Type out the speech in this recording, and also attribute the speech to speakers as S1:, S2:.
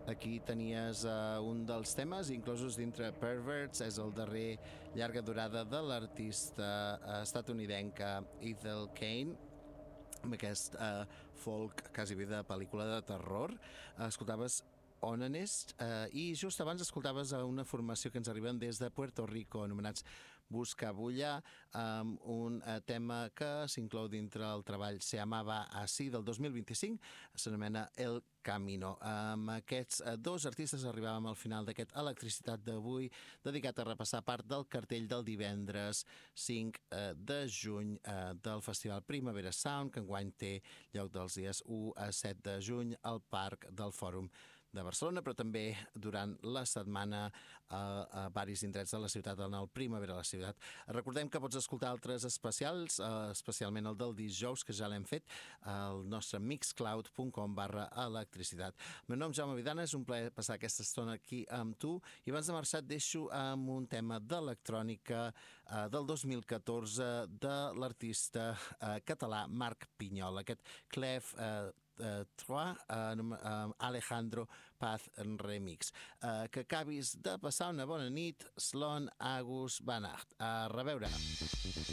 S1: Aquí tenies un dels temes inclosos dintre Perverts, és el darrer llarga durada de l'artista estatunidenca Ethel Cain, amb aquest folk quasi bé de pel·lícula de terror. Escoltaves Onanist, i just abans escoltaves una formació que ens arriben des de Puerto Rico, anomenats Buscabulla, amb un tema que s'inclou dintre el treball Se amava así del 2025, s'anomena El Camino. Amb aquests dos artistes arribàvem al final d'aquest Electricitat d'avui, dedicat a repassar part del cartell del divendres 5 de juny del Festival Primavera Sound, que enguany té lloc dels dies 1 a 7 de juny al Parc del Fòrum de Barcelona, però també durant la setmana a varis indrets de la ciutat, en el Primavera a la ciutat. Recordem que pots escoltar altres especials, especialment el del dijous, que ja l'hem fet, al nostre mixcloud.com/electricitat. El meu nom és Jaume Vidana, és un plaer passar aquesta estona aquí amb tu, i abans de marxar et deixo amb un tema d'electrònica del 2014 de l'artista català Marc Pinyol, aquest Clef 3, Alejandro Paz Remix. Que acabis de passar una bona nit. Slon Agus Banacht. A reveure.